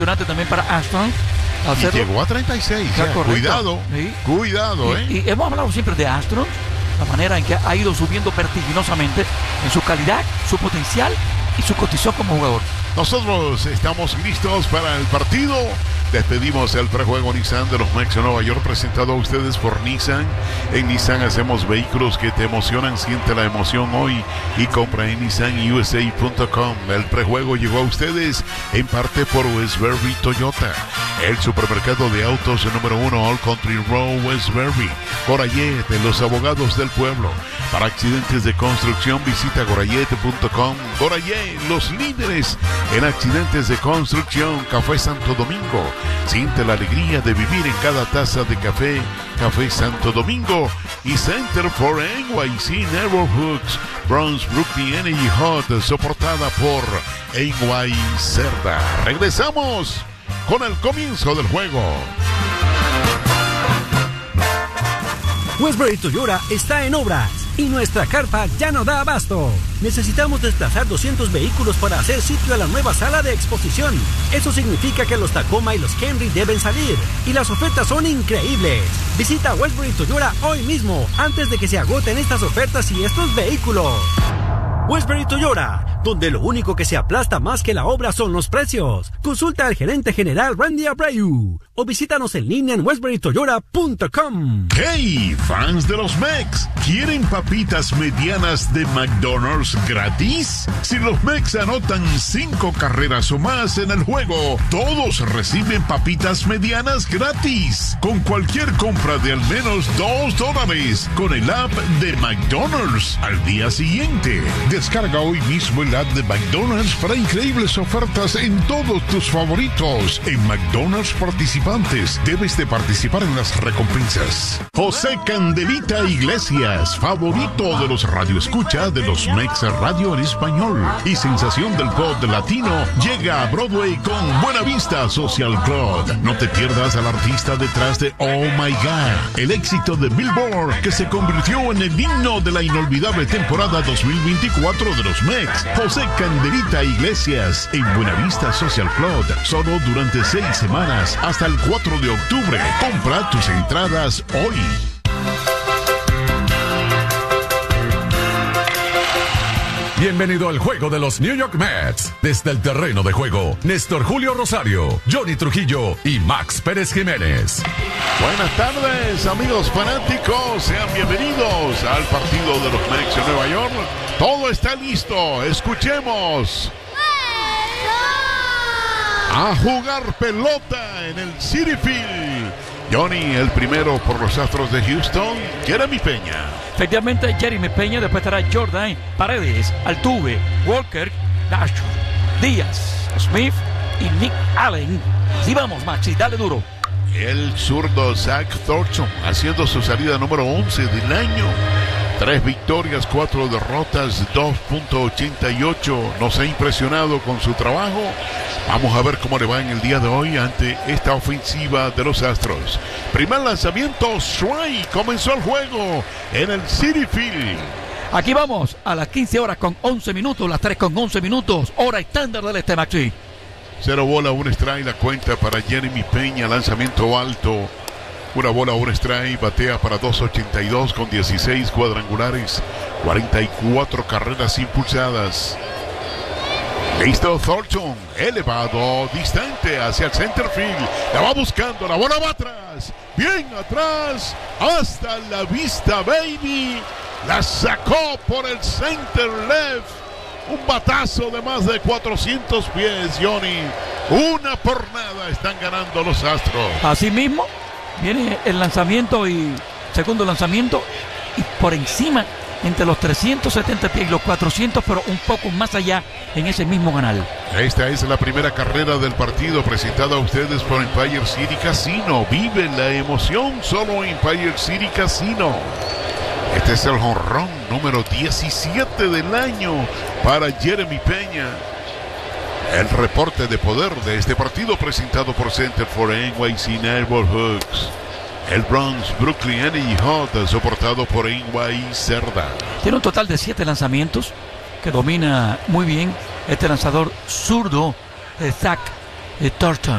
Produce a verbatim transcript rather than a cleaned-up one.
También para Astron. Y llegó a treinta y seis. Ya, cuidado, sí. cuidado, y, ¿eh? Y hemos hablado siempre de Astron, la manera en que ha ido subiendo vertiginosamente en su calidad, su potencial y su condición como jugador. Nosotros estamos listos para el partido. Despedimos el prejuego Nissan de los Mex de Nueva York, presentado a ustedes por Nissan. En Nissan hacemos vehículos que te emocionan. Siente la emoción hoy y compra en nissan u s a punto com. El prejuego llegó a ustedes en parte por Westbury Toyota, el supermercado de autos número uno, All Country Road, Westbury. Gorayet, de los abogados del pueblo. Para accidentes de construcción, visita gorayet punto com. Gorayet, los líderes en accidentes de construcción. Café Santo Domingo. Siente la alegría de vivir en cada taza de café. Café Santo Domingo. Y Center for N Y C Neighborhoods, Bronx Brooklyn Energy Hot, soportada por N Y Cerda. Regresamos con el comienzo del juego. Westbury Toyota está en obras y nuestra carpa ya no da abasto. Necesitamos desplazar doscientos vehículos para hacer sitio a la nueva sala de exposición. Eso significa que los Tacoma y los Camry deben salir y las ofertas son increíbles. Visita Westbury Toyota hoy mismo antes de que se agoten estas ofertas y estos vehículos. Westbury Toyota, donde lo único que se aplasta más que la obra son los precios. Consulta al gerente general Randy Abreu o visítanos en línea en westbury toyota punto com. ¡Hey, fans de los Mex! ¿Quieren papitas medianas de McDonald's gratis? Si los Mex anotan cinco carreras o más en el juego, todos reciben papitas medianas gratis. Con cualquier compra de al menos dos dólares con el app de McDonald's al día siguiente. Descarga hoy mismo el app de McDonald's para increíbles ofertas en todos tus favoritos. En McDonald's participantes debes de participar en las recompensas. José Candelita Iglesias, favorito de los radioescucha de los Mex Radio en español y sensación del pop latino, llega a Broadway con Buena Vista Social Club. No te pierdas al artista detrás de Oh My God, el éxito de Billboard que se convirtió en el himno de la inolvidable temporada dos mil veinticuatro de los Mex. José Candelita Iglesias en Buena Vista Social Club, solo durante seis semanas hasta el cuatro de octubre. Compra tus entradas hoy. Bienvenido al juego de los New York Mets. Desde el terreno de juego, Néstor Julio Rosario, Johnny Trujillo y Max Pérez Jiménez. Buenas tardes, amigos fanáticos. Sean bienvenidos al partido de los Mets de Nueva York. Todo está listo. Escuchemos. A jugar pelota en el Citi Field. Johnny, el primero por los Astros de Houston, Jeremy Peña. Efectivamente, Jeremy Peña, después estará Jordan, Paredes, Altuve, Walker, Nacho, Díaz, Smith y Nick Allen. Sí, vamos, Maxi, dale duro. El zurdo Zach Thornton haciendo su salida número once del año. Tres victorias, cuatro derrotas, dos punto ochenta y ocho. Nos ha impresionado con su trabajo. Vamos a ver cómo le va en el día de hoy ante esta ofensiva de los Astros. Primer lanzamiento, strike. Comenzó el juego en el Citi Field. Aquí vamos a las quince horas con once minutos, las tres con once minutos, hora estándar del este, Maxi. Cero bola, un strike, la cuenta para Jeremy Peña, lanzamiento alto. Una bola, un strike, batea para dos ochenta y dos con dieciséis cuadrangulares, cuarenta y cuatro carreras impulsadas. Listo, Thornton, elevado, distante hacia el center field. La va buscando, la bola va atrás, bien atrás, hasta la vista, baby. La sacó por el center left. Un batazo de más de cuatrocientos pies, Johnny. Una por nada están ganando los Astros. Así mismo. Viene el lanzamiento y segundo lanzamiento y por encima entre los trescientos setenta pies y los cuatrocientos, pero un poco más allá en ese mismo canal. Esta es la primera carrera del partido presentada a ustedes por Empire City Casino. Vive la emoción solo en Empire City Casino. Este es el jonrón número diecisiete del año para Jeremy Peña. El reporte de poder de este partido presentado por Center for N Y C Neighborhoods. El Bronx Brooklyn Energy Hot, soportado por N Y Cerda. Tiene un total de siete lanzamientos que domina muy bien este lanzador zurdo, eh, Zach Thornton.